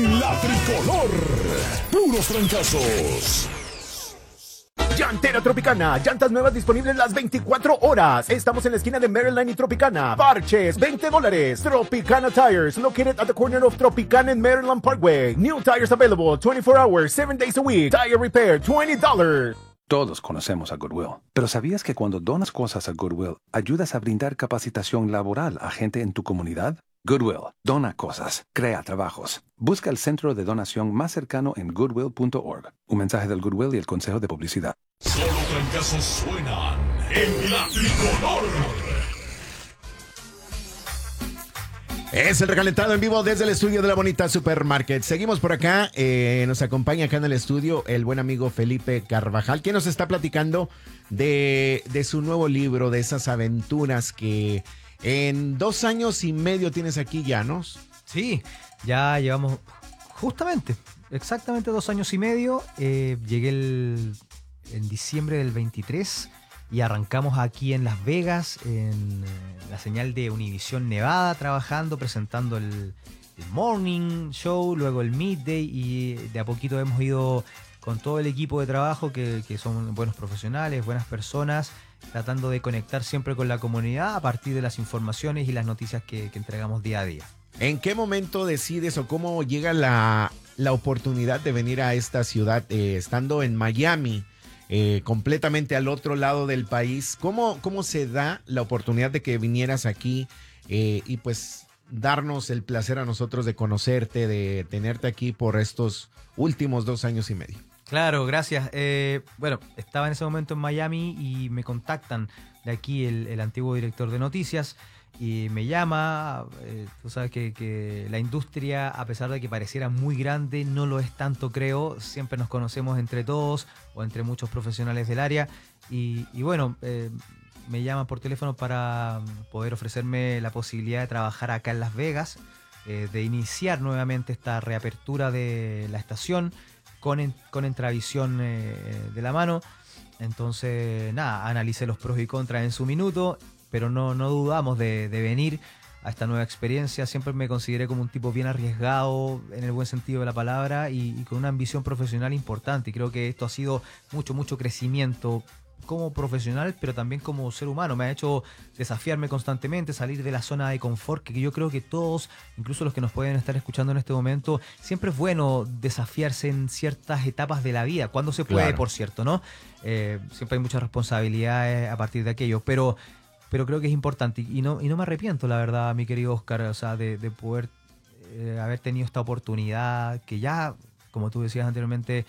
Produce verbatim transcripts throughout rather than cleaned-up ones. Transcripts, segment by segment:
en la tricolor. Puros trancazos. Llantera Tropicana, llantas nuevas disponibles las veinticuatro horas. Estamos en la esquina de Maryland y Tropicana. Parches, veinte dólares. Tropicana Tires, located at the corner of Tropicana and Maryland Parkway. New tires available twenty-four hours, seven days a week. Tire repair, twenty dollars. Todos conocemos a Goodwill, pero ¿sabías que cuando donas cosas a Goodwill, ayudas a brindar capacitación laboral a gente en tu comunidad? Goodwill, dona cosas, crea trabajos. Busca el centro de donación más cercano en goodwill punto org. Un mensaje del Goodwill y el Consejo de Publicidad. Solo trancazos suenan en la tricolor. Es el recalentado en vivo desde el estudio de la Bonita Supermarket. Seguimos por acá. Eh, nos acompaña acá en el estudio el buen amigo Felipe Carvajal, que nos está platicando de, de su nuevo libro, de esas aventuras que en dos años y medio tienes aquí ya, ¿no? Sí, ya llevamos justamente, exactamente dos años y medio. Eh, llegué el, en diciembre del veintitrés y arrancamos aquí en Las Vegas, en eh, la señal de Univisión Nevada, trabajando, presentando el, el Morning Show, luego el Midday, y de a poquito hemos ido con todo el equipo de trabajo que, que son buenos profesionales, buenas personas, tratando de conectar siempre con la comunidad a partir de las informaciones y las noticias que, que entregamos día a día. ¿En qué momento decides o cómo llega la, la oportunidad de venir a esta ciudad, eh, estando en Miami, eh, completamente al otro lado del país? ¿Cómo, cómo se da la oportunidad de que vinieras aquí eh, y pues darnos el placer a nosotros de conocerte, de tenerte aquí por estos últimos dos años y medio? Claro, gracias. Eh, bueno, estaba en ese momento en Miami y me contactan de aquí el, el antiguo director de noticias y me llama. Eh, tú sabes que, que la industria, a pesar de que pareciera muy grande, no lo es tanto, creo. Siempre nos conocemos entre todos o entre muchos profesionales del área y, y bueno, eh, me llaman por teléfono para poder ofrecerme la posibilidad de trabajar acá en Las Vegas, eh, de iniciar nuevamente esta reapertura de la estación con, en, con Entravisión eh, de la mano. Entonces, nada, analicé los pros y contras en su minuto, pero no, no dudamos de, de venir a esta nueva experiencia. Siempre me consideré como un tipo bien arriesgado, en el buen sentido de la palabra, y, y con una ambición profesional importante. Y creo que esto ha sido mucho, mucho crecimiento como profesional, pero también como ser humano. Me ha hecho desafiarme constantemente, salir de la zona de confort, que yo creo que todos, incluso los que nos pueden estar escuchando en este momento, siempre es bueno desafiarse en ciertas etapas de la vida, cuando se puede, claro. Por cierto, ¿no? Eh, siempre hay muchas responsabilidades a partir de aquello, pero, pero creo que es importante y no, y no me arrepiento, la verdad, mi querido Oscar, o sea, de, de poder eh, haber tenido esta oportunidad que ya, como tú decías anteriormente,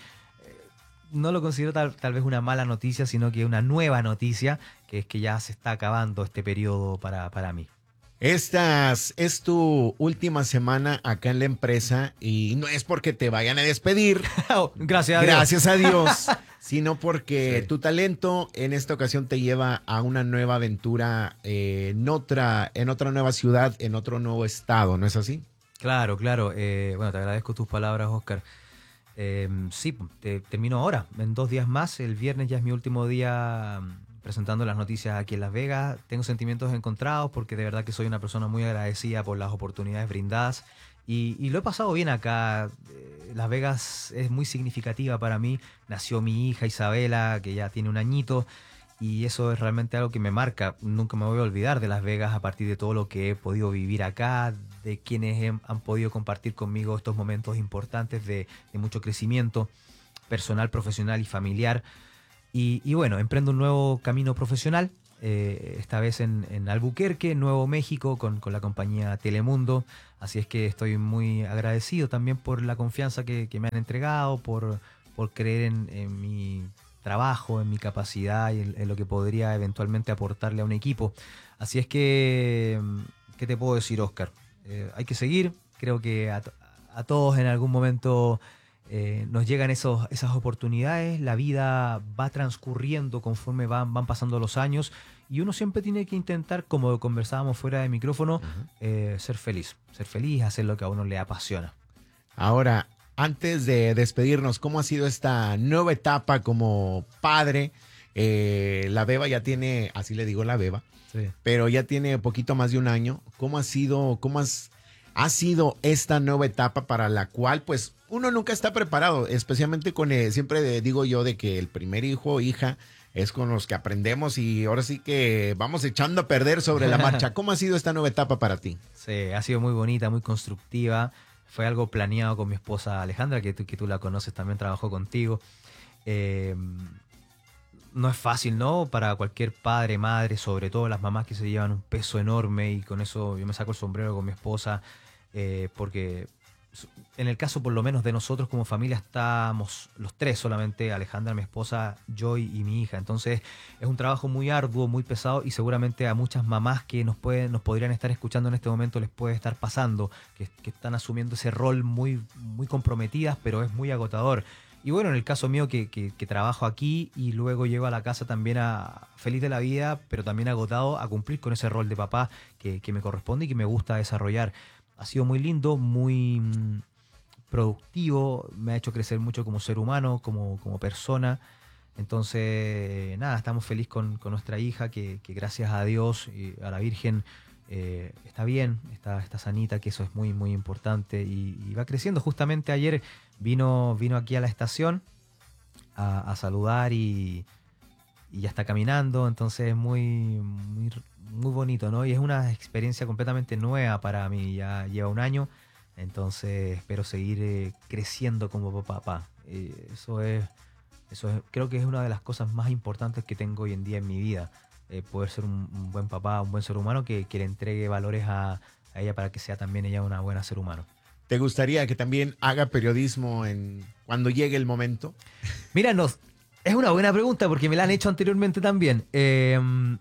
no lo considero tal, tal vez una mala noticia, sino que una nueva noticia, que es que ya se está acabando este periodo para, para mí. Esta es tu última semana acá en la empresa y no es porque te vayan a despedir. Gracias a Dios. Gracias a Dios. Sino porque sí. Tu talento en esta ocasión te lleva a una nueva aventura eh, en, otra, en otra nueva ciudad, en otro nuevo estado, ¿no es así? Claro, claro. Eh, bueno, te agradezco tus palabras, Oscar. Eh, sí, te, termino ahora, en dos días más. El viernes ya es mi último día presentando las noticias aquí en Las Vegas. Tengo sentimientos encontrados porque de verdad que soy una persona muy agradecida por las oportunidades brindadas y, y lo he pasado bien acá. Eh, Las Vegas es muy significativa para mí. Nació mi hija Isabela, que ya tiene un añito, y eso es realmente algo que me marca. Nunca me voy a olvidar de Las Vegas a partir de todo lo que he podido vivir acá, de quienes he, han podido compartir conmigo estos momentos importantes de, de mucho crecimiento personal, profesional y familiar. Y, y bueno, emprendo un nuevo camino profesional, eh, esta vez en, en Albuquerque, Nuevo México, con, con la compañía Telemundo. Así es que estoy muy agradecido también por la confianza que, que me han entregado, por, por creer en, en mi trabajo, en mi capacidad y en, en lo que podría eventualmente aportarle a un equipo. Así es que, ¿qué te puedo decir, Oscar? Eh, hay que seguir. Creo que a, a todos en algún momento eh, nos llegan esos, esas oportunidades. La vida va transcurriendo conforme van, van pasando los años y uno siempre tiene que intentar, como conversábamos fuera de micrófono, uh-huh. eh, ser feliz. Ser feliz, hacer lo que a uno le apasiona. Ahora, antes de despedirnos, ¿cómo ha sido esta nueva etapa como padre? Eh, la beba ya tiene, así le digo la beba, sí. Pero ya tiene poquito más de un año. ¿Cómo ha sido, cómo has ha sido esta nueva etapa para la cual pues uno nunca está preparado, especialmente con, eh, siempre digo yo de que el primer hijo o hija es con los que aprendemos y ahora sí que vamos echando a perder sobre la marcha. ¿Cómo ha sido esta nueva etapa para ti? Sí, ha sido muy bonita, muy constructiva. Fue algo planeado con mi esposa Alejandra, que tú, que tú la conoces, también trabajó contigo. Eh, no es fácil, ¿no? Para cualquier padre, madre, sobre todo las mamás que se llevan un peso enorme, y con eso yo me saco el sombrero con mi esposa, eh, porque en el caso por lo menos de nosotros como familia estamos los tres solamente, Alejandra, mi esposa, yo y, y mi hija. Entonces es un trabajo muy arduo, muy pesado, y seguramente a muchas mamás que nos pueden, nos podrían estar escuchando en este momento les puede estar pasando, que, que están asumiendo ese rol muy, muy comprometidas, pero es muy agotador. Y bueno, en el caso mío que, que, que trabajo aquí y luego llego a la casa también a, feliz de la vida, pero también agotado a cumplir con ese rol de papá que, que me corresponde y que me gusta desarrollar. Ha sido muy lindo, muy mm, productivo, me ha hecho crecer mucho como ser humano, como, como persona. Entonces, nada, estamos felices con, con nuestra hija, que, que gracias a Dios y a la Virgen eh, está bien, está, está sanita, que eso es muy, muy importante, y, y va creciendo. Justamente ayer vino, vino aquí a la estación a, a saludar y, y ya está caminando, entonces es muy, muy, muy bonito, ¿no? Y es una experiencia completamente nueva para mí, ya lleva un año, entonces espero seguir eh, creciendo como papá. Eh, eso es, eso es, creo que es una de las cosas más importantes que tengo hoy en día en mi vida, eh, poder ser un, un buen papá, un buen ser humano que, que le entregue valores a, a ella para que sea también ella una buena ser humano. ¿Te gustaría que también haga periodismo en cuando llegue el momento? Mira, no, es una buena pregunta porque me la han hecho anteriormente también. Eh,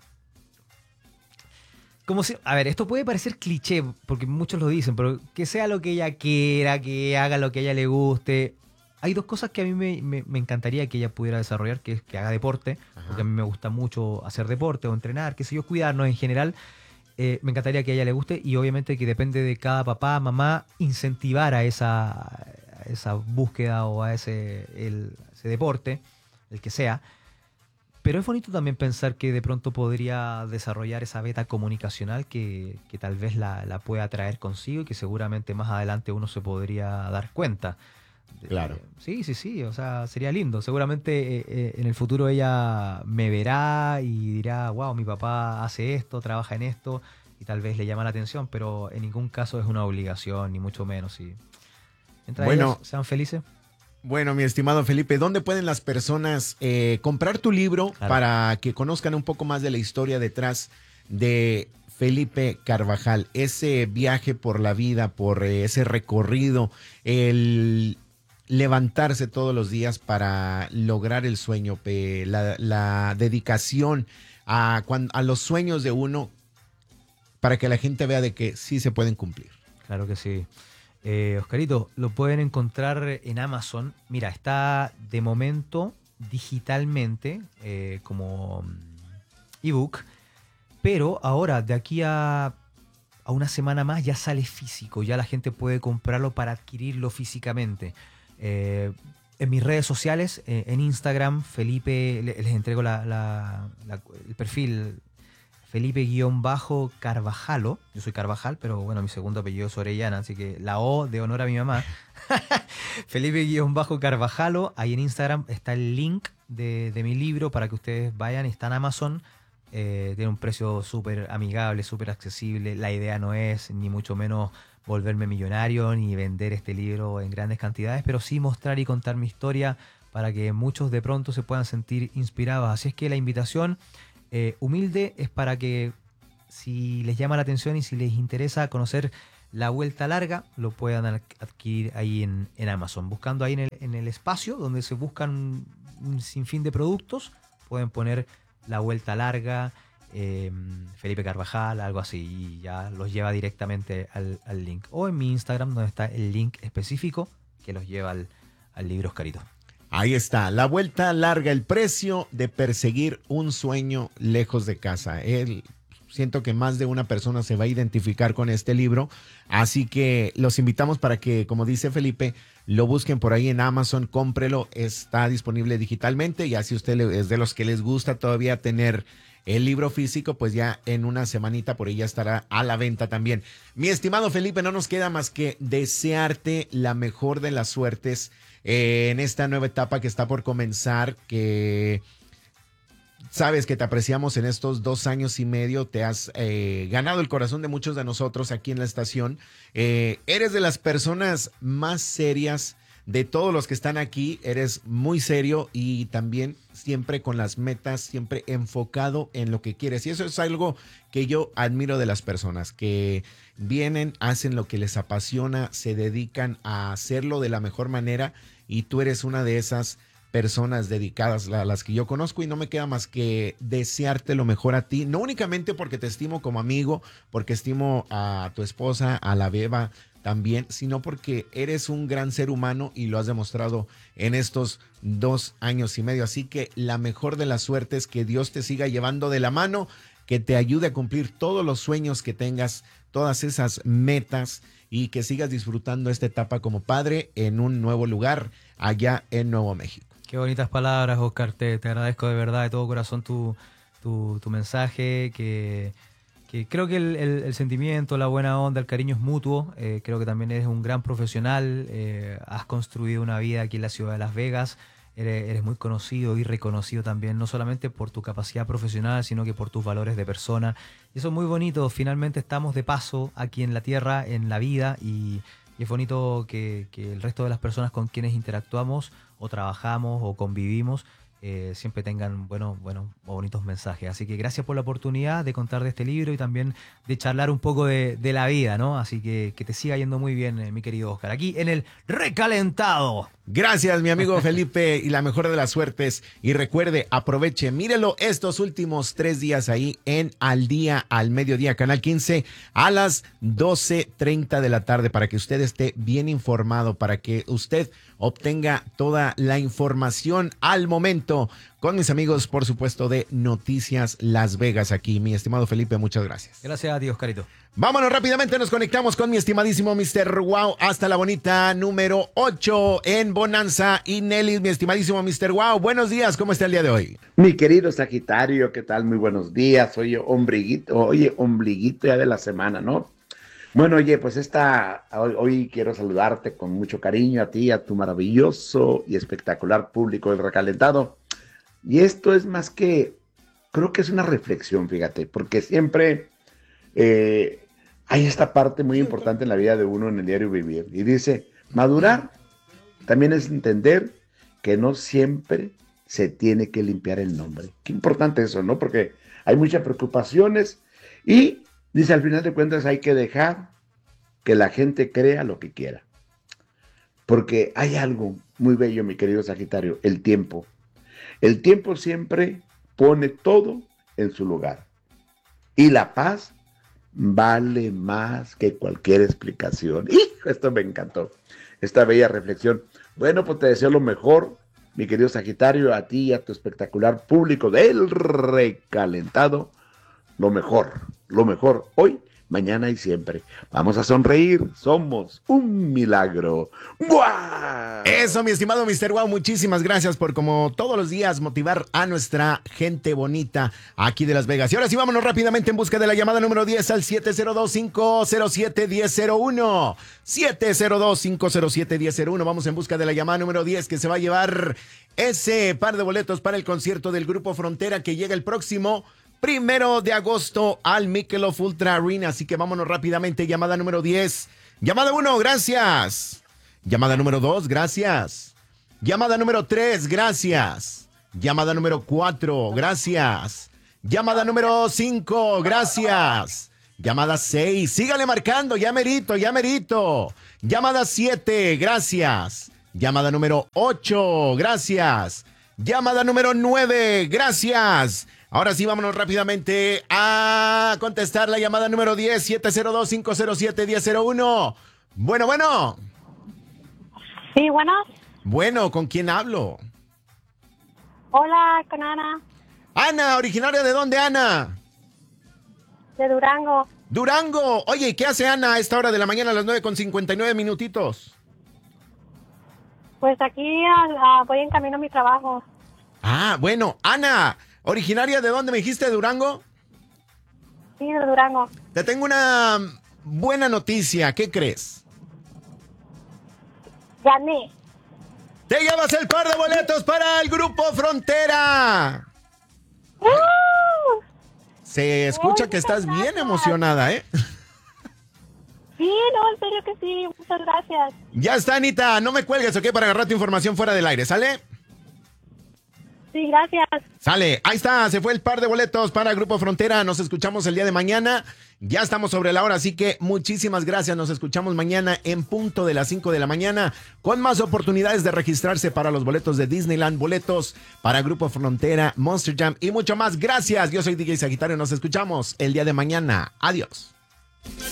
como si, a ver, esto puede parecer cliché porque muchos lo dicen, pero que sea lo que ella quiera, que haga lo que a ella le guste. Hay dos cosas que a mí me, me, me encantaría que ella pudiera desarrollar, que es que haga deporte, Ajá. porque a mí me gusta mucho hacer deporte o entrenar, qué sé yo, cuidarnos en general. Eh, me encantaría que a ella le guste, y obviamente que depende de cada papá, mamá, incentivar a esa, a esa búsqueda o a ese, el, ese deporte, el que sea. Pero es bonito también pensar que de pronto podría desarrollar esa beta comunicacional que, que tal vez la, la pueda traer consigo, y que seguramente más adelante uno se podría dar cuenta. Claro. Eh, sí, sí, sí, o sea, sería lindo. Seguramente eh, eh, en el futuro ella me verá y dirá, wow, mi papá hace esto, trabaja en esto, y tal vez le llama la atención, pero en ningún caso es una obligación, ni mucho menos. Y mientras bueno, ellos sean felices. Bueno, mi estimado Felipe, ¿dónde pueden las personas eh, comprar tu libro claro. para que conozcan un poco más de la historia detrás de Felipe Carvajal? Ese viaje por la vida, por eh, ese recorrido, el levantarse todos los días para lograr el sueño, eh, la, la dedicación a, a los sueños de uno, para que la gente vea de que sí se pueden cumplir. Claro que sí. Eh, Oscarito, lo pueden encontrar en Amazon. Mira, está de momento digitalmente eh, como ebook, pero ahora de aquí a, a una semana más ya sale físico, ya la gente puede comprarlo para adquirirlo físicamente. Eh, en mis redes sociales, eh, en Instagram, Felipe, les, les entrego la, la, la, el perfil Felipe-Carvajalo. Yo soy Carvajal, pero bueno, mi segundo apellido es Orellana, así que la O de honor a mi mamá. Felipe-Carvajalo. Ahí en Instagram está el link de, de mi libro para que ustedes vayan. Está en Amazon. Eh, tiene un precio súper amigable, súper accesible. La idea no es ni mucho menos volverme millonario ni vender este libro en grandes cantidades, pero sí mostrar y contar mi historia para que muchos de pronto se puedan sentir inspirados. Así es que la invitación eh, humilde es para que, si les llama la atención y si les interesa conocer La Vuelta Larga, lo puedan adquirir ahí en, en Amazon. Buscando ahí en el, en el espacio donde se buscan un sinfín de productos, pueden poner La Vuelta Larga, eh, Felipe Carvajal, algo así, y ya los lleva directamente al, al link. O en mi Instagram, donde está el link específico que los lleva al, al libro, Oscarito. Ahí está, La Vuelta Larga, el precio de perseguir un sueño lejos de casa. El, siento que más de una persona se va a identificar con este libro, así que los invitamos para que, como dice Felipe, lo busquen por ahí en Amazon, cómprelo, está disponible digitalmente, y así usted es de los que les gusta todavía tener el libro físico, pues ya en una semanita por ahí ya estará a la venta también. Mi estimado Felipe, no nos queda más que desearte la mejor de las suertes eh, en esta nueva etapa que está por comenzar, que sabes que te apreciamos en estos dos años y medio, te has eh, ganado el corazón de muchos de nosotros aquí en la estación. Eh, eres de las personas más serias de todos los que están aquí, eres muy serio y también siempre con las metas, siempre enfocado en lo que quieres. Y eso es algo que yo admiro de las personas, que vienen, hacen lo que les apasiona, se dedican a hacerlo de la mejor manera, y tú eres una de esas personas dedicadas a las que yo conozco, y no me queda más que desearte lo mejor a ti, no únicamente porque te estimo como amigo, porque estimo a tu esposa, a la Beba también, sino porque eres un gran ser humano y lo has demostrado en estos dos años y medio. Así que la mejor de las suertes, que Dios te siga llevando de la mano, que te ayude a cumplir todos los sueños que tengas, todas esas metas, y que sigas disfrutando esta etapa como padre en un nuevo lugar allá en Nuevo México. Qué bonitas palabras, Oscar. Te, te agradezco de verdad, de todo corazón, tu, tu, tu mensaje, que, que creo que el, el, el sentimiento, la buena onda, el cariño es mutuo. Eh, creo que también eres un gran profesional. Eh, has construido una vida aquí en la ciudad de Las Vegas. Eres, eres muy conocido y reconocido también, no solamente por tu capacidad profesional, sino que por tus valores de persona. Y eso es muy bonito. Finalmente estamos de paso aquí en la tierra, en la vida, y, y es bonito que, que el resto de las personas con quienes interactuamos o trabajamos o convivimos eh, siempre tengan buenos, buenos o bonitos mensajes. Así que gracias por la oportunidad de contar de este libro y también de charlar un poco de, de la vida, ¿no? Así que que te siga yendo muy bien, eh, mi querido Oscar, aquí en el Recalentado. Gracias, mi amigo Felipe, y la mejor de las suertes. Y recuerde, aproveche, mírelo estos últimos tres días ahí en Al Día, al Mediodía, Canal quince, a las doce treinta de la tarde, para que usted esté bien informado, para que usted obtenga toda la información al momento, con mis amigos, por supuesto, de Noticias Las Vegas aquí. Mi estimado Felipe, muchas gracias. Gracias a ti, Oscarito. Vámonos rápidamente, nos conectamos con mi estimadísimo mister Wow hasta la bonita número ocho en Bonanza y Nelly. Mi estimadísimo mister Wow, buenos días, ¿cómo está el día de hoy? Mi querido Sagitario, ¿qué tal? Muy buenos días. Oye, ombliguito, oye, ombliguito ya de la semana, ¿no? Bueno, oye, pues esta, hoy, hoy quiero saludarte con mucho cariño a ti, a tu maravilloso y espectacular público del Recalentado. Y esto es más que, creo que es una reflexión, fíjate, porque siempre eh, hay esta parte muy importante en la vida de uno en el diario vivir. Y dice, madurar también es entender que no siempre se tiene que limpiar el nombre. Qué importante eso, ¿no? Porque hay muchas preocupaciones y dice, al final de cuentas hay que dejar que la gente crea lo que quiera. Porque hay algo muy bello, mi querido Sagitario, el tiempo. El tiempo siempre pone todo en su lugar. Y la paz vale más que cualquier explicación. ¡Hijo! Esto me encantó, esta bella reflexión. Bueno, pues te deseo lo mejor, mi querido Sagitario, a ti y a tu espectacular público del Recalentado. Lo mejor, lo mejor hoy, mañana y siempre. Vamos a sonreír, somos un milagro. ¡Buah! Eso, mi estimado mister Wow, muchísimas gracias por, como todos los días, motivar a nuestra gente bonita aquí de Las Vegas. Y ahora sí, vámonos rápidamente en busca de la llamada número diez al siete cero dos, cinco cero siete, uno cero cero uno. siete cero dos, cinco cero siete, uno cero cero uno. Vamos en busca de la llamada número diez, que se va a llevar ese par de boletos para el concierto del Grupo Frontera, que llega el próximo primero de agosto al Michelob Ultra Arena. Así que vámonos rápidamente. Llamada número diez. Llamada uno, gracias. Llamada número dos, gracias. Llamada número tres, gracias. Llamada número cuatro, gracias. Llamada número cinco, gracias. Llamada seis, sígale marcando, ya merito, ya merito. Llamada siete, gracias. Llamada número ocho, gracias. Llamada número nueve, gracias. Ahora sí, vámonos rápidamente a contestar la llamada número diez, siete cero dos, cinco cero siete, uno cero cero uno. Bueno, bueno. Sí, bueno. Bueno, ¿con quién hablo? Hola, con Ana, Ana, ¿originaria de dónde, Ana? de Durango. Durango. Oye, ¿y qué hace Ana a esta hora de la mañana a las nueve con cincuenta y nueve minutitos? Pues aquí ah, ah, voy en camino a mi trabajo. Ah, bueno, Ana, ¿Originaria de dónde me dijiste, Durango? Sí, de Durango. Te tengo una buena noticia. ¿Qué crees? Gané. Te llevas el par de boletos para el Grupo Frontera. ¡Uh! Se escucha Ay, que estás muchas bien gracias. emocionada, ¿eh? Sí, no, en serio que sí. Muchas gracias. Ya está, Anita. No me cuelgues, ¿ok? Para agarrar tu información fuera del aire, ¿sale? Sí, gracias. Sale. Ahí está. Se fue el par de boletos para Grupo Frontera. Nos escuchamos el día de mañana. Ya estamos sobre la hora, así que muchísimas gracias. Nos escuchamos mañana en punto de las cinco de la mañana con más oportunidades de registrarse para los boletos de Disneyland, boletos para Grupo Frontera, Monster Jam y mucho más. Gracias. Yo soy D J Sagitario. Nos escuchamos el día de mañana. Adiós.